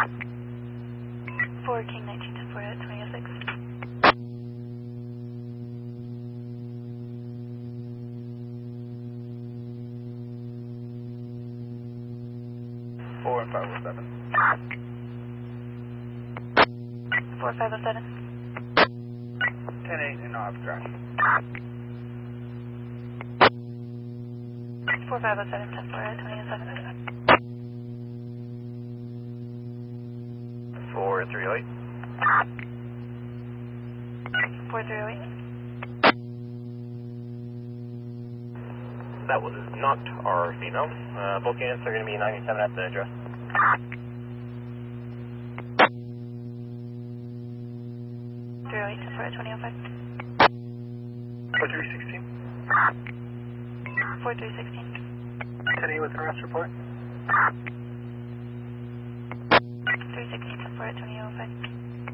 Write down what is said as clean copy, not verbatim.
4 King 19 at 2006. 4 and 507. 4507. 10-8 and off crash. 4507, 10 at 2007. 4308. 4308. That was not our female. Both units are going to be 97 at the address. 308, 10 at 2005. 4316. 4316. 10-8 with arrest report. 316, 10 at 2005.